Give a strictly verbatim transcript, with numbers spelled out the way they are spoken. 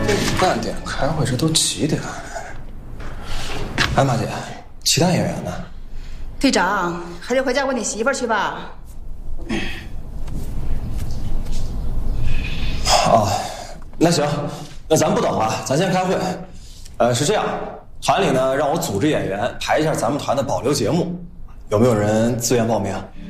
半点开会，这都几点？哎，马姐，其他演员呢？ 队长，还是回家问你媳妇儿去吧。 哦，那行，那咱不等了，咱先开会。呃，是这样，团里呢让我组织演员排一下咱们团的保留节目，有没有人自愿报名？